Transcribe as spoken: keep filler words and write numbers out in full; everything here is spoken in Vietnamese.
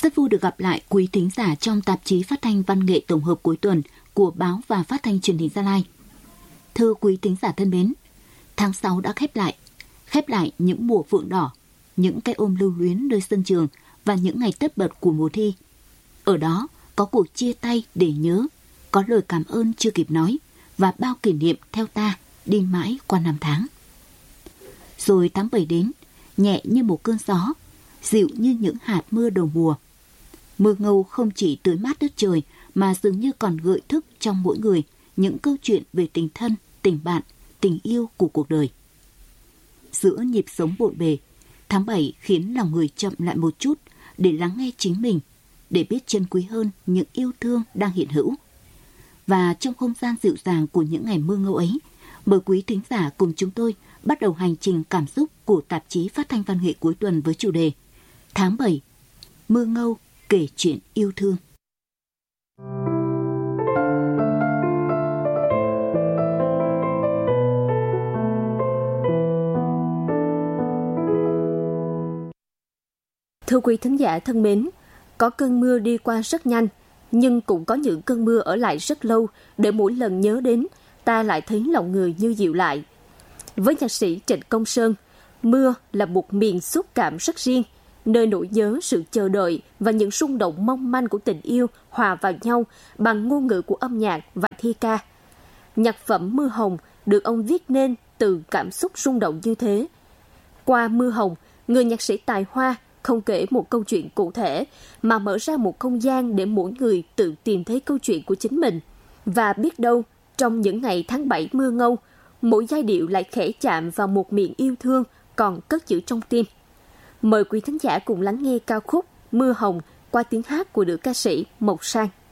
Rất vui được gặp lại quý thính giả trong tạp chí phát thanh văn nghệ tổng hợp cuối tuần của báo và phát thanh truyền hình Gia Lai. Thưa quý thính giả thân mến, tháng sáu đã khép lại, khép lại những mùa phượng đỏ, những cái ôm lưu luyến nơi sân trường và những ngày tất bật của mùa thi. Ở đó có cuộc chia tay để nhớ, có lời cảm ơn chưa kịp nói và bao kỷ niệm theo ta đi mãi qua năm tháng. Rồi tháng bảy đến, nhẹ như một cơn gió, dịu như những hạt mưa đầu mùa. Mưa ngâu không chỉ tưới mát đất trời mà dường như còn gợi thức trong mỗi người những câu chuyện về tình thân, tình bạn, tình yêu của cuộc đời. Giữa nhịp sống bộn bề, tháng bảy khiến lòng người chậm lại một chút để lắng nghe chính mình, để biết trân quý hơn những yêu thương đang hiện hữu. Và trong không gian dịu dàng của những ngày mưa ngâu ấy, mời quý thính giả cùng chúng tôi bắt đầu hành trình cảm xúc của tạp chí phát thanh văn nghệ cuối tuần với chủ đề Tháng bảy, mưa ngâu kể chuyện yêu thương. Thưa quý thính giả thân mến, có cơn mưa đi qua rất nhanh, nhưng cũng có những cơn mưa ở lại rất lâu để mỗi lần nhớ đến, ta lại thấy lòng người như dịu lại. Với nhạc sĩ Trịnh Công Sơn, mưa là một miền xúc cảm rất riêng, nơi nỗi nhớ, sự chờ đợi và những rung động mong manh của tình yêu hòa vào nhau bằng ngôn ngữ của âm nhạc và thi ca. Nhạc phẩm Mưa Hồng được ông viết nên từ cảm xúc rung động như thế. Qua Mưa Hồng, người nhạc sĩ tài hoa không kể một câu chuyện cụ thể mà mở ra một không gian để mỗi người tự tìm thấy câu chuyện của chính mình. Và biết đâu, trong những ngày tháng bảy mưa ngâu, mỗi giai điệu lại khẽ chạm vào một miền yêu thương còn cất giữ trong tim. Mời quý thính giả cùng lắng nghe ca khúc Mưa Hồng qua tiếng hát của nữ ca sĩ Mộc Sang.